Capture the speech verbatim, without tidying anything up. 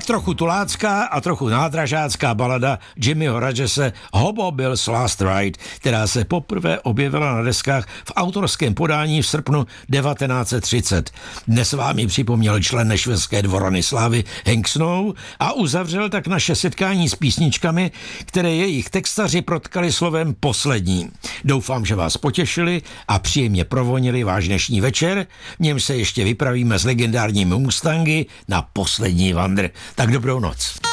trochu tulácká a trochu nádražácká balada Jimmyho Rogese Hobo Bill's Last Ride, která se poprvé objevila na deskách v autorském podání v srpnu devatenáct set třicet. Dnes vám ji připomněl člen Nešvilské dvorany slávy Hank Snow a uzavřel tak naše setkání s písničkami, které jejich textaři protkali slovem poslední. Doufám, že vás potěšili a příjemně provonili váš dnešní večer, v něm se ještě vypravíme s legendárními Mustangy na poslední vandr. Tak dobrou noc.